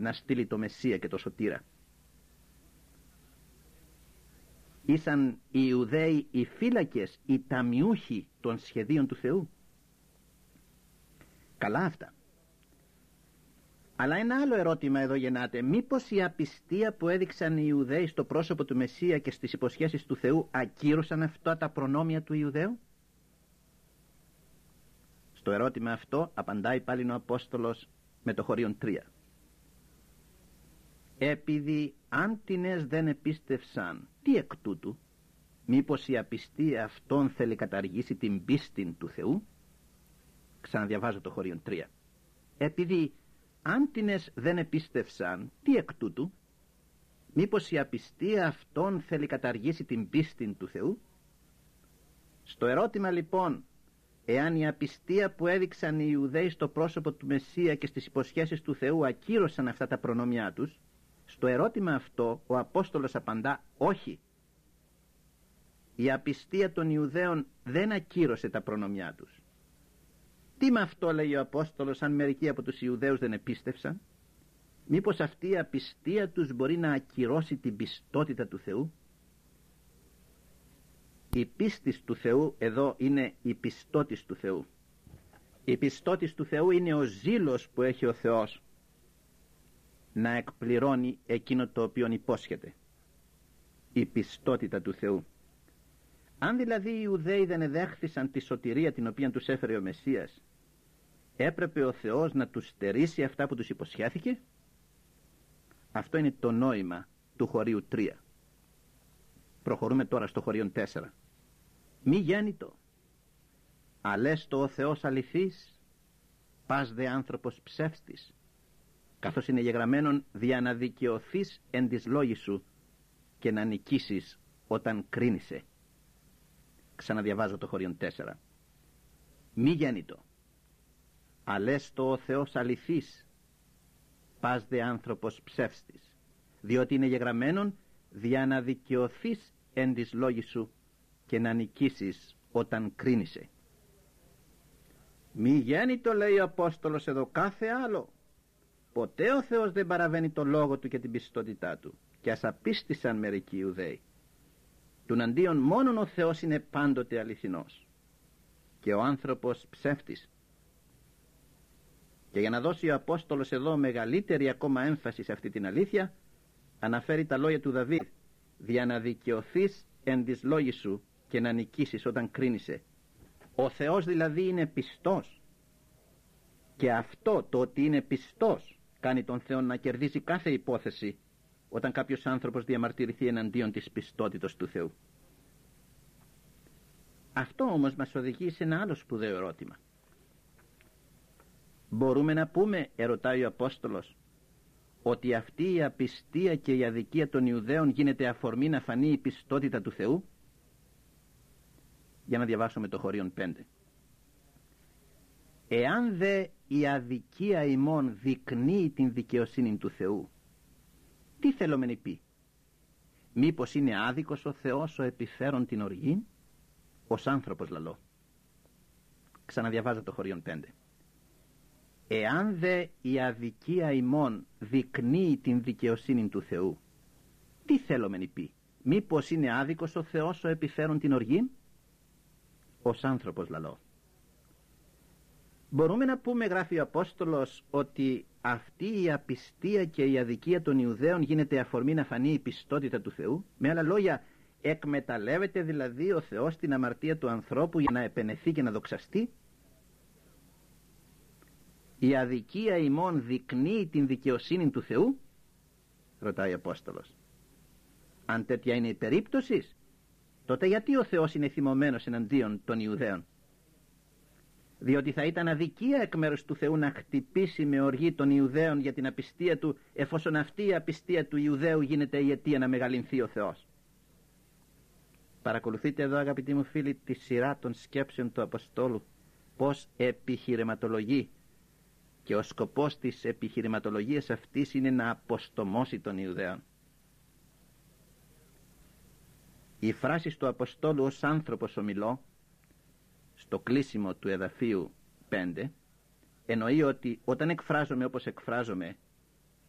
να στείλει το Μεσσία και το Σωτήρα. Ήσαν οι Ιουδαίοι οι φύλακες, οι ταμιούχοι των σχεδίων του Θεού. Καλά αυτά. Αλλά ένα άλλο ερώτημα εδώ γεννάται. Μήπως η απιστία που έδειξαν οι Ιουδαίοι στο πρόσωπο του Μεσσία και στις υποσχέσεις του Θεού ακύρωσαν αυτά τα προνόμια του Ιουδαίου? Στο ερώτημα αυτό απαντάει πάλι ο Απόστολος με το χωρίον 3. Επειδή άντινες δεν επίστευσαν, τι εκ τούτου? Μήπως η απιστία αυτών θέλει καταργήσει την πίστη του Θεού? Ξαναδιαβάζω το χωρίον 3. Επειδή άντινες δεν επίστευσαν, τι εκ τούτου? Μήπως η απιστία αυτών θέλει καταργήσει την πίστη του Θεού? Στο ερώτημα λοιπόν, εάν η απιστία που έδειξαν οι Ιουδαίοι στο πρόσωπο του Μεσσία και στις υποσχέσεις του Θεού ακύρωσαν αυτά τα προνόμια τους, στο ερώτημα αυτό ο Απόστολος απαντά όχι. Η απιστία των Ιουδαίων δεν ακύρωσε τα προνόμια τους. Τι με αυτό, λέει ο Απόστολος, αν μερικοί από τους Ιουδαίους δεν επίστευσαν? Μήπως αυτή η απιστία τους μπορεί να ακυρώσει την πιστότητα του Θεού? Η πίστης του Θεού εδώ είναι η πιστότης του Θεού. Η πιστότης του Θεού είναι ο ζήλος που έχει ο Θεός να εκπληρώνει εκείνο το οποίο υπόσχεται. Η πιστότητα του Θεού. Αν δηλαδή οι Ιουδαίοι δεν εδέχθησαν τη σωτηρία την οποία τους έφερε ο Μεσσίας, έπρεπε ο Θεός να τους στερήσει αυτά που τους υποσχέθηκε? Αυτό είναι το νόημα του χωρίου 3. Προχωρούμε τώρα στο χωρίον 4. Μη γέννητο, αλέστο ο Θεός αληθής, πας δε άνθρωπος ψεύστης, καθώς είναι γεγραμμένον δια να δικαιωθείς εν της λόγης σου και να νικήσεις όταν κρίνησε. Ξαναδιαβάζω το χωρίον 4. Μη γέννητο, αλέστο ο Θεός αληθής, πας δε άνθρωπος ψεύστης, διότι είναι γεγραμμένον δια να δικαιωθείς εν της λόγης σου και να νικήσεις όταν κρίνησε. Μη γέννητο, λέει ο Απόστολος εδώ, κάθε άλλο. Ποτέ ο Θεός δεν παραβαίνει το λόγο του και την πιστότητά του, και ας απίστησαν μερικοί Ιουδαίοι. Τουναντίον μόνον ο Θεός είναι πάντοτε αληθινός και ο άνθρωπος ψεύτης. Και για να δώσει ο Απόστολος εδώ μεγαλύτερη ακόμα έμφαση σε αυτή την αλήθεια, αναφέρει τα λόγια του Δαβίδ, δια να δικαιωθείς εν της λόγης σου και να νικήσεις όταν κρίνησε. Ο Θεός δηλαδή είναι πιστός, και αυτό το ότι είναι πιστός κάνει τον Θεό να κερδίζει κάθε υπόθεση όταν κάποιος άνθρωπος διαμαρτυρηθεί εναντίον της πιστότητος του Θεού. Αυτό όμως μας οδηγεί σε ένα άλλο σπουδαίο ερώτημα. Μπορούμε να πούμε, ερωτάει ο Απόστολος, ότι αυτή η απιστία και η αδικία των Ιουδαίων γίνεται αφορμή να φανεί η πιστότητα του Θεού? Για να διαβάσουμε το χωρίον 5. Εάν δε η αδικία ημών δεικνύει την δικαιοσύνη του Θεού, τι θέλομεν πει? Μήπως είναι άδικος ο Θεός ο επιφέρον την οργή? Ως άνθρωπος λαλώ. Ξαναδιαβάζω το χωρίον 5. Εάν δε η αδικία ημών δεικνύει την δικαιοσύνη του Θεού, τι θέλομεν πει? Μήπως είναι άδικος ο Θεός ο επιφέρον την οργή? Ως άνθρωπος λαλώ. Μπορούμε να πούμε, γράφει ο Απόστολος, ότι αυτή η απιστία και η αδικία των Ιουδαίων γίνεται αφορμή να φανεί η πιστότητα του Θεού? Με άλλα λόγια, εκμεταλλεύεται δηλαδή ο Θεός την αμαρτία του ανθρώπου για να επενεθεί και να δοξαστεί? Η αδικία ημών δεικνύει την δικαιοσύνη του Θεού? Ρωτάει ο Απόστολος. Αν τέτοια είναι η περίπτωση, τότε γιατί ο Θεός είναι θυμωμένος εναντίον των Ιουδαίων? Διότι θα ήταν αδικία εκ μέρους του Θεού να χτυπήσει με οργή των Ιουδαίων για την απιστία του, εφόσον αυτή η απιστία του Ιουδαίου γίνεται η αιτία να μεγαλυνθεί ο Θεός. Παρακολουθείτε εδώ, αγαπητοί μου φίλοι, τη σειρά των σκέψεων του Αποστόλου, πως επιχειρηματολογεί, και ο σκοπός της επιχειρηματολογίας αυτής είναι να αποστομώσει τον Ιουδαίων. Οι φράσεις του Αποστόλου ως άνθρωπος ομιλώ, στο κλείσιμο του εδαφίου 5, εννοεί ότι όταν εκφράζομαι όπως εκφράζομαι